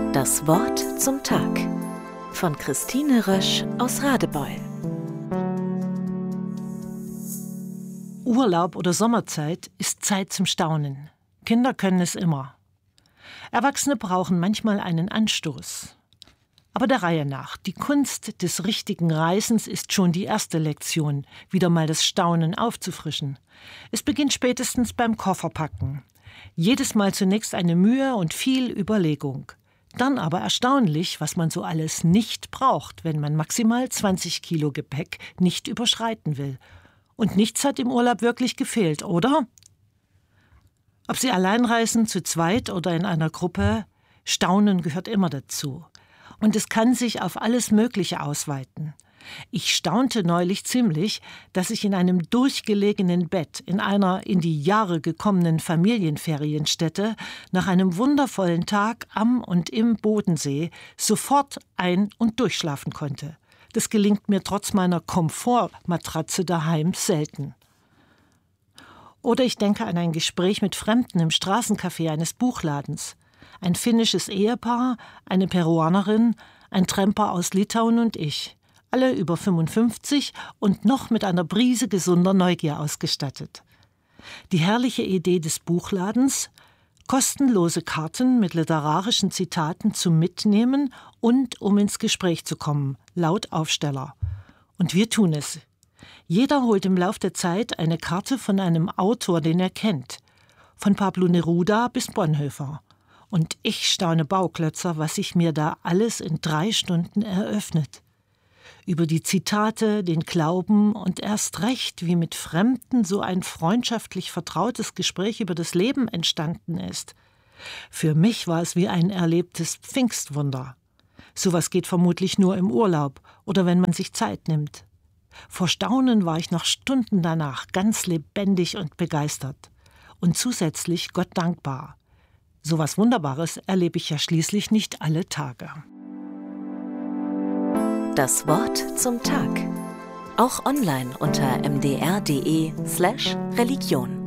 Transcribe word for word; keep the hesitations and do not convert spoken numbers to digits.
Das Wort zum Tag von Christine Rösch aus Radebeul. Urlaub oder Sommerzeit ist Zeit zum Staunen. Kinder können es immer. Erwachsene brauchen manchmal einen Anstoß. Aber der Reihe nach. Die Kunst des richtigen Reisens ist schon die erste Lektion, wieder mal das Staunen aufzufrischen. Es beginnt spätestens beim Kofferpacken. Jedes Mal zunächst eine Mühe und viel Überlegung. Dann aber erstaunlich, was man so alles nicht braucht, wenn man maximal zwanzig Kilo Gepäck nicht überschreiten will. Und nichts hat im Urlaub wirklich gefehlt, oder? Ob Sie allein reisen, zu zweit oder in einer Gruppe, Staunen gehört immer dazu. Und es kann sich auf alles Mögliche ausweiten. Ich staunte neulich ziemlich, dass ich in einem durchgelegenen Bett in einer in die Jahre gekommenen Familienferienstätte nach einem wundervollen Tag am und im Bodensee sofort ein- und durchschlafen konnte. Das gelingt mir trotz meiner Komfortmatratze daheim selten. Oder ich denke an ein Gespräch mit Fremden im Straßencafé eines Buchladens. Ein finnisches Ehepaar, eine Peruanerin, ein Tramper aus Litauen und ich. Alle über fünfundfünfzig und noch mit einer Prise gesunder Neugier ausgestattet. Die herrliche Idee des Buchladens: kostenlose Karten mit literarischen Zitaten zum Mitnehmen und um ins Gespräch zu kommen, laut Aufsteller. Und wir tun es. Jeder holt im Lauf der Zeit eine Karte von einem Autor, den er kennt. Von Pablo Neruda bis Bonhoeffer. Und ich staune Bauklötzer, was sich mir da alles in drei Stunden eröffnet. Über die Zitate, den Glauben und erst recht, wie mit Fremden so ein freundschaftlich vertrautes Gespräch über das Leben entstanden ist. Für mich war es wie ein erlebtes Pfingstwunder. Sowas geht vermutlich nur im Urlaub oder wenn man sich Zeit nimmt. Vor Staunen war ich noch Stunden danach ganz lebendig und begeistert. Und zusätzlich Gott dankbar. Sowas Wunderbares erlebe ich ja schließlich nicht alle Tage. Das Wort zum Tag. Auch online unter m d r punkt d e slash Religion.